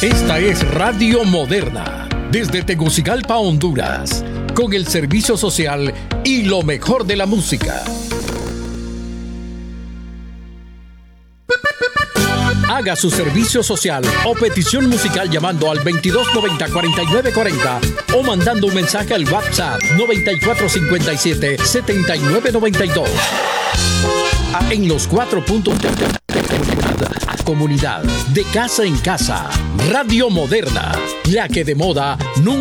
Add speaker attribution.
Speaker 1: Esta es Radio Moderna, desde Tegucigalpa, Honduras, con el servicio social y lo mejor de la música. Haga su servicio social o petición musical llamando al 2290-4940 o mandando un mensaje al WhatsApp 9457-7992. En los 4 puntos de comunidad, de casa en casa, Radio Moderna, la que de moda nunca